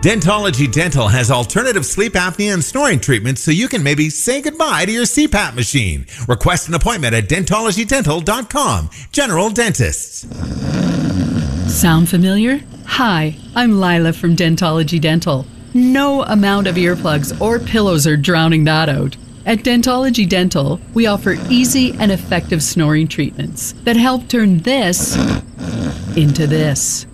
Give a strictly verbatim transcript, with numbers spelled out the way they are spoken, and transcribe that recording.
Dentology Dental has alternative sleep apnea and snoring treatments so you can maybe say goodbye to your C PAP machine. Request an appointment at dentology dental dot com. General Dentists. Sound familiar? Hi, I'm Lila from Dentology Dental. No amount of earplugs or pillows are drowning that out. At Dentology Dental, we offer easy and effective snoring treatments that help turn this into this.